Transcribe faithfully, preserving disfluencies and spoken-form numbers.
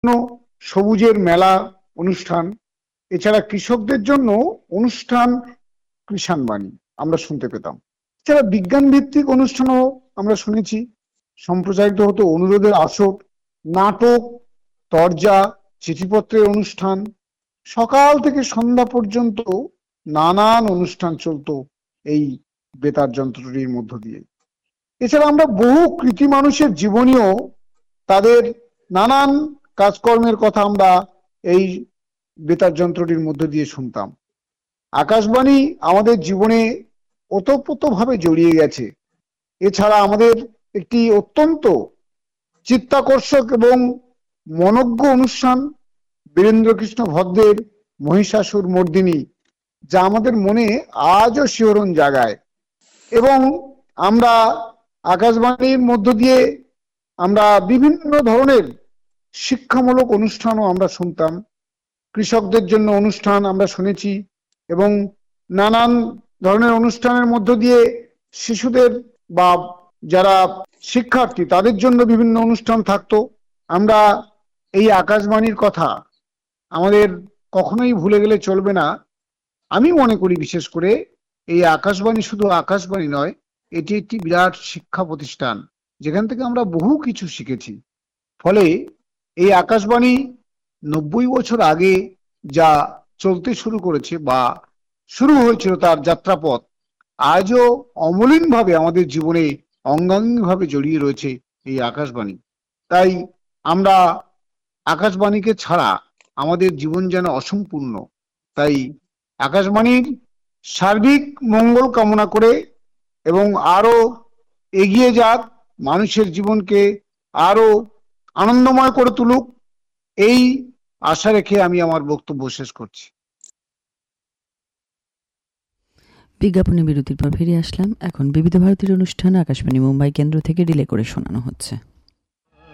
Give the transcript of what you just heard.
সবুজের মেলা অনুষ্ঠান, এছাড়া কৃষকদের জন্য অনুষ্ঠান কিষাণ বাণী আমরা শুনতে পেতাম। এছাড়া বিজ্ঞান ভিত্তিক অনুষ্ঠানও আমরা শুনেছি, সম্প্রচারিত হতো অনুরোধের আসর, নাটক, তরজা, চিঠিপত্রের অনুষ্ঠান, সকাল থেকে সন্ধ্যা পর্যন্ত নানান অনুষ্ঠান চলতো এই বেতার যন্ত্রটির মধ্য দিয়ে। এছাড়া আমরা বহু কৃতি মানুষের জীবনীও, তাদের নানান কাজকর্মের কথা আমরা এই বেতার যন্ত্রটির মধ্য দিয়ে শুনতাম। আকাশবাণী আমাদের জীবনে ওতপ্রোতভাবে জড়িয়ে গেছে। এছাড়া আমাদের একটি অত্যন্ত চিত্তাকর্ষক এবং মনোজ্ঞ অনুষ্ঠান বীরেন্দ্রকৃষ্ণ ভদ্রের মহিষাসুর মর্দিনী, যা আমাদের মনে আজও শিহরণ জাগায়। এবং আমরা আকাশবাণীর মধ্য দিয়ে আমরা বিভিন্ন ধরনের শিক্ষামূলক অনুষ্ঠানও আমরা শুনতাম। কৃষকদের জন্য অনুষ্ঠান আমরা শুনেছি, এবং নানান ধরনের অনুষ্ঠানের মধ্য দিয়ে শিশুদের বা যারা শিক্ষার্থী তাদের জন্য বিভিন্ন অনুষ্ঠান থাকতো। আমরা এই আকাশবাণীর কথা আমাদের কখনোই ভুলে গেলে চলবে না। আমি মনে করি বিশেষ করে এই আকাশবাণী শুধু আকাশবাণী নয়, এটি একটি বিরাট শিক্ষা প্রতিষ্ঠান, যেখান থেকে আমরা বহু কিছু শিখেছি। ফলে এই আকাশবাণী নব্বই বছর আগে যা চলতে শুরু করেছে বা শুরু হয়েছিল তার যাত্রাপথ, আজও অমলিনভাবে আমাদের জীবনে অঙ্গাঙ্গিভাবে জড়িয়ে রয়েছে এই আকাশবাণী। তাই আমরা আকাশবাণীকে ছাড়া আমাদের জীবন যেন অসম্পূর্ণ। তাই আকাশবাণীর সার্বিক মঙ্গল কামনা করে এবং আরো এগিয়ে যাক, মানুষের জীবনকে আরো আনন্দময় করে তুলুক, এই আশা রেখে আমি আমার বক্তব্য শেষ করছি। বিজ্ঞাপনী বিরতির পর ফিরে আসলাম। এখন বিবিধ ভারতীর অনুষ্ঠান আকাশবাণী মুম্বাই কেন্দ্র থেকে রিলে করে শোনানো হচ্ছে।